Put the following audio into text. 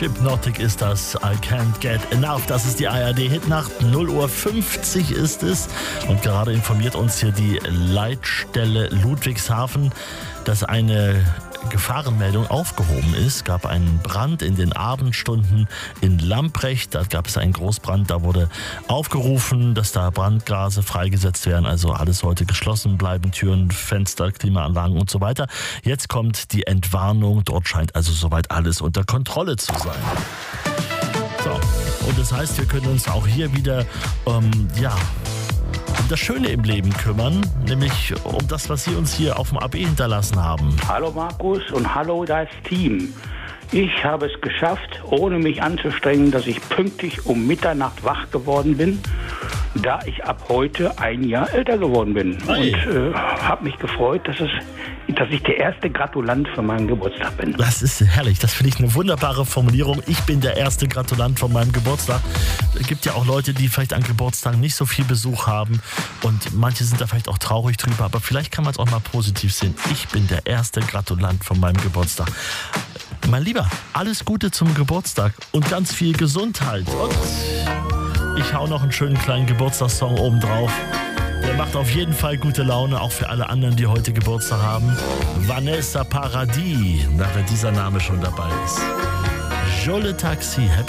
Hypnotic ist das. I can't get enough. Das ist die ARD-Hitnacht. 0:50 Uhr ist es. Und gerade informiert uns hier die Leitstelle Ludwigshafen, dass eine Gefahrenmeldung aufgehoben ist. Es gab einen Brand in den Abendstunden in Lamprecht. Da gab es einen Großbrand. Da wurde aufgerufen, dass da Brandgase freigesetzt werden. Also alles heute geschlossen bleiben. Türen, Fenster, Klimaanlagen und so weiter. Jetzt kommt die Entwarnung. Dort scheint also soweit alles unter Kontrolle zu sein. So, und das heißt, wir können uns auch hier wieder um das Schöne im Leben kümmern, nämlich um das, was Sie uns hier auf dem AB hinterlassen haben. Hallo Markus und hallo das Team. Ich habe es geschafft, ohne mich anzustrengen, dass ich pünktlich um Mitternacht wach geworden bin, da ich ab heute ein Jahr älter geworden bin. Hey. Und habe mich gefreut, dass ich der erste Gratulant für meinen Geburtstag bin. Das ist herrlich, das finde ich eine wunderbare Formulierung. Ich bin der erste Gratulant von meinem Geburtstag. Es gibt ja auch Leute, die vielleicht an Geburtstagen nicht so viel Besuch haben und manche sind da vielleicht auch traurig drüber, aber vielleicht kann man es auch mal positiv sehen. Ich bin der erste Gratulant von meinem Geburtstag. Mein Lieber, alles Gute zum Geburtstag und ganz viel Gesundheit. Und ich hau noch einen schönen kleinen Geburtstagssong oben drauf. Der macht auf jeden Fall gute Laune, auch für alle anderen, die heute Geburtstag haben. Vanessa Paradis, wenn dieser Name schon dabei ist. Jolie Taxi, Happy